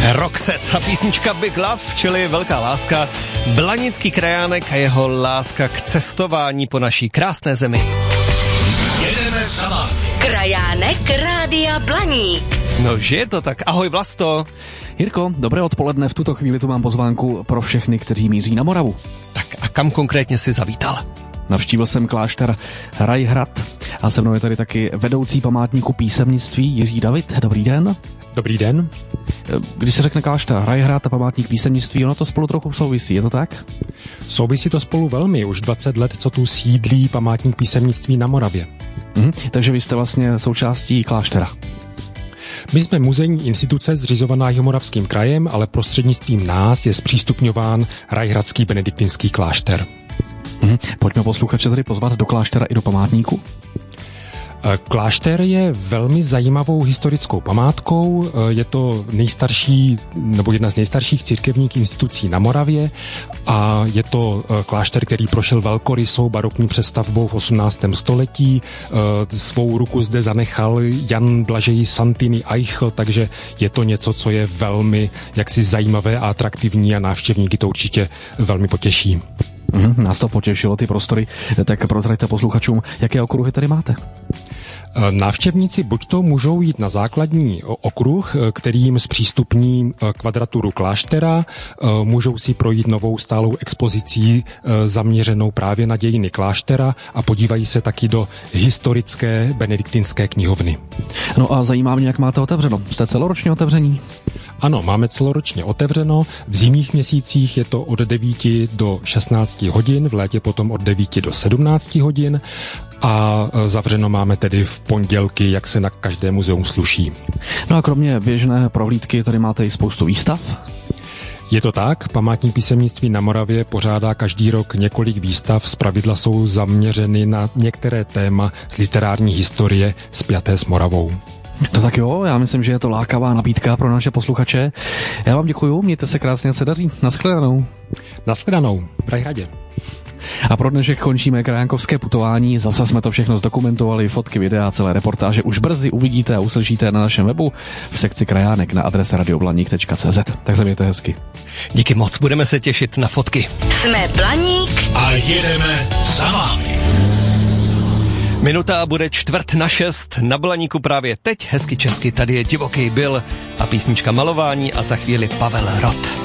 Roxette a písnička Big Love, čili Velká láska, blanický krajánek a jeho láska k cestování po naší krásné zemi. Jedeme sama. Krajánek Rádia Blaník. No, že je to tak. Ahoj, Vlasto. Jirko, dobré odpoledne. V tuto chvíli tu mám pozvánku pro všechny, kteří míří na Moravu. Tak a kam konkrétně jsi zavítal? Navštívil jsem klášter Rajhrad a se mnou je tady taky vedoucí památníku písemnictví Jiří David. Dobrý den. Dobrý den. Když se řekne klášter Rajhrad a památník písemnictví, ono to spolu trochu souvisí, je to tak? Souvisí to spolu velmi. Už 20 let, co tu sídlí památník písemnictví na Moravě. Takže vy jste vlastně součástí kláštera. My jsme muzejní instituce zřizovaná Jihomoravským krajem, ale prostřednictvím nás je zpřístupňován Rajhradský benediktinský klášter. Pojďme posluchače tady pozvat do kláštera i do památníku. Klášter je velmi zajímavou historickou památkou. Je to nejstarší, nebo jedna z nejstarších církevních institucí na Moravě a je to klášter, který prošel velkorysou barokní přestavbou v 18. století. Svou ruku zde zanechal Jan Blažej Santini Eichl, takže je to něco, co je velmi jaksi zajímavé a atraktivní a návštěvníky to určitě velmi potěší. Nás to potěšilo, ty prostory. Tak prozraďte posluchačům, jaké okruhy tady máte. Návštěvníci buď to můžou jít na základní okruh, který jim zpřístupní kvadraturu kláštera, můžou si projít novou stálou expozicí zaměřenou právě na dějiny kláštera a podívají se taky do historické benediktinské knihovny. No a zajímá mě, jak máte otevřeno. Jste celoročně otevření? Ano, máme celoročně otevřeno. V zimních měsících je to od 9 do 16 hodin, v létě potom od 9 do 17 hodin a zavřeno máme tedy v pondělky, jak se na každé muzeum sluší. No a kromě běžné prohlídky tady máte i spoustu výstav? Je to tak, památník písemnictví na Moravě pořádá každý rok několik výstav, zpravidla jsou zaměřeny na některé téma z literární historie spjaté s Moravou. To tak jo, já myslím, že je to lákavá nabídka pro naše posluchače. Já vám děkuju, mějte se krásně, ať se daří. Naschledanou. Naschledanou, v Rajhradě. A pro dnešek končíme krajánkovské putování. Zase jsme to všechno zdokumentovali, fotky, videa, celé reportáže už brzy uvidíte a uslyšíte na našem webu v sekci krajánek na adrese radioblaník.cz. Tak se mějte hezky. Díky moc, budeme se těšit na fotky. Jsme Blaník A jedeme za vámi. Minuta bude 5:45 na Blaníku právě teď. Hezky česky, tady je Divoký Bill a písnička Malování a za chvíli Pavel Rott.